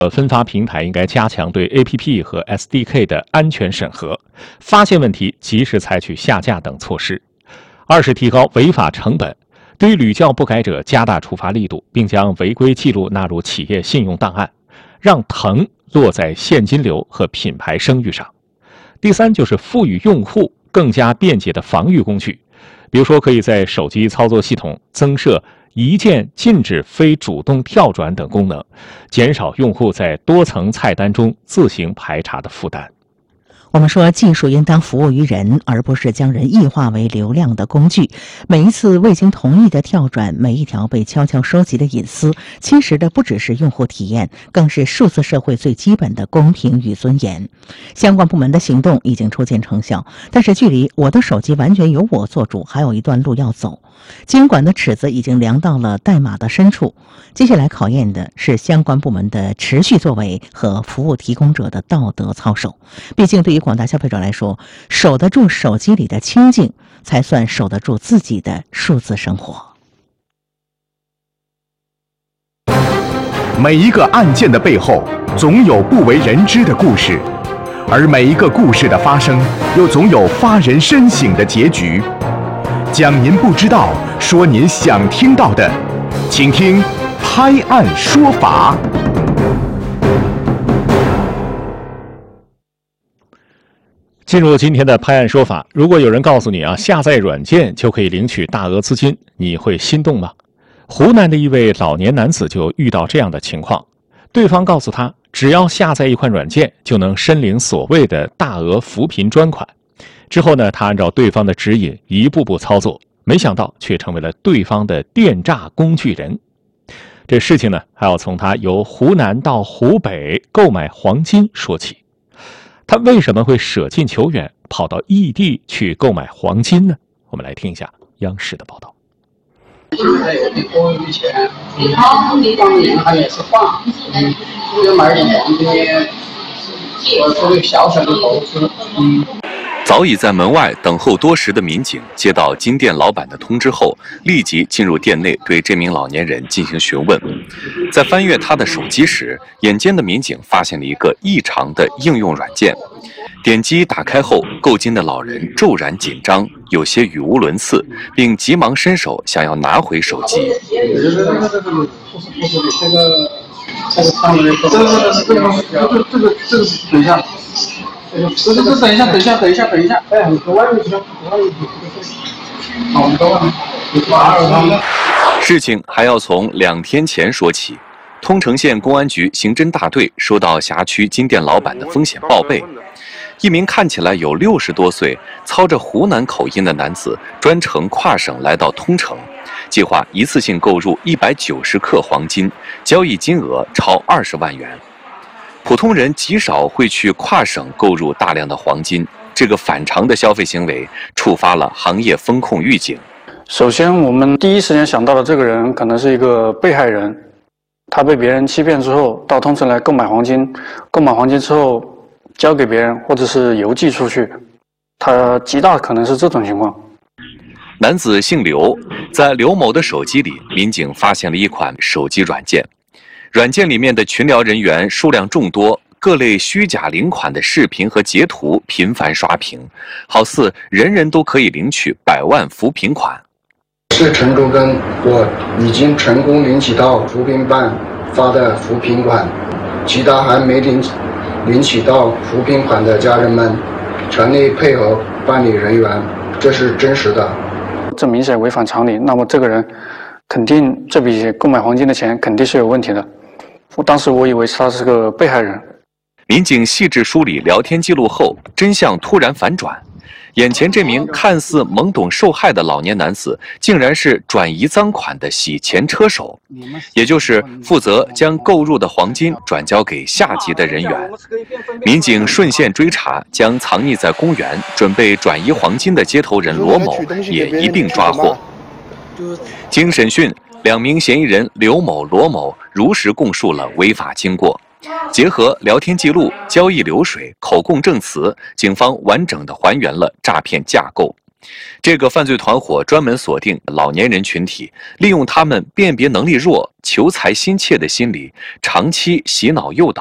分发平台应该加强对 APP 和 SDK 的安全审核，发现问题及时采取下架等措施。二是提高违法成本，对于屡教不改者加大处罚力度，并将违规记录纳入企业信用档案，让疼落在现金流和品牌声誉上。第三就是赋予用户更加便捷的防御工具，比如说可以在手机操作系统增设一键禁止非主动跳转等功能，减少用户在多层菜单中自行排查的负担。 我们说，技术应当服务于人，而不是将人异化为流量的工具。每一次未经同意的跳转，每一条被悄悄收集的隐私，侵蚀的不只是用户体验，更是数字社会最基本的公平与尊严。相关部门的行动已经初见成效，但是距离我的手机完全由我做主还有一段路要走。监管的尺子已经量到了代码的深处，接下来考验的是相关部门的持续作为和服务提供者的道德操守。毕竟对于广大消费者来说，守得住手机里的清静，才算守得住自己的数字生活。 每一个案件的背后，总有不为人知的故事，而每一个故事的发生，又总有发人深省的结局。讲您不知道，说您想听到的，请听拍案说法。 进入今天的拍案说法，如果有人告诉你下载软件就可以领取大额资金，你会心动吗？湖南的一位老年男子就遇到这样的情况，对方告诉他，只要下载一款软件就能申领所谓的大额扶贫专款。之后呢，他按照对方的指引一步步操作，没想到却成为了对方的电诈工具人。这事情呢，还要从他由湖南到湖北购买黄金说起。他为什么会舍近求远，跑到异地去购买黄金呢？我们来听一下央视的报道。 还有的多余钱，当年还也是放，要买点黄金，我做个小小的投资。 早已在门外等候多时的民警接到金店老板的通知后，立即进入店内对这名老年人进行询问。在翻阅他的手机时，眼尖的民警发现了一个异常的应用软件。点击打开后，购金的老人骤然紧张，有些语无伦次，并急忙伸手想要拿回手机。 这个上面的，这个等一下。等一下，哎，国外有钱，好多。 事情还要从2天前说起。通城县公安局刑侦大队收到辖区金店老板的风险报备，一名看起来有60多岁、操着湖南口音的男子专程跨省来到通城，计划一次性购入190克黄金，交易金额超20万元。普通人极少会去跨省购入大量的黄金，这个反常的消费行为触发了行业风控预警。 首先，我们第一时间想到的这个人可能是一个被害人，他被别人欺骗之后到通城来购买黄金，购买黄金之后交给别人或者是邮寄出去，他极大可能是这种情况。 男子姓刘，在刘某的手机里，民警发现了一款手机软件。软件里面的群聊人员数量众多，各类虚假领款的视频和截图频繁刷屏，好似人人都可以领取100万扶贫款。 是陈忠根，我已经成功领取到扶贫办发的扶贫款，其他还没领取到扶贫款的家人们，全力配合办理人员，这是真实的。 这明显违反常理，那么这个人肯定这笔购买黄金的钱肯定是有问题的。当时我以为他是个被害人。 民警细致梳理聊天记录后，真相突然反转，眼前这名看似懵懂受害的老年男子，竟然是转移赃款的洗钱车手，也就是负责将购入的黄金转交给下级的人员。民警顺线追查，将藏匿在公园准备转移黄金的接头人罗某也一并抓获。经审讯，2名嫌疑人刘某、罗某如实供述了违法经过，结合聊天记录、交易流水、口供证词，警方完整地还原了诈骗架构。 这个犯罪团伙专门锁定老年人群体，利用他们辨别能力弱、求财心切的心理，长期洗脑诱导。